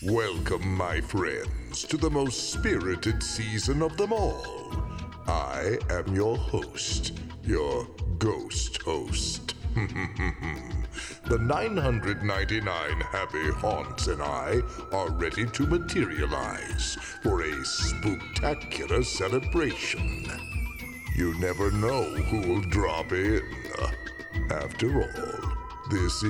Welcome, my friends, to the most spirited season of them all. I am your host, your ghost host. The 999 happy haunts and I are ready to materialize for a spooktacular celebration. You never know who'll drop in. After all, this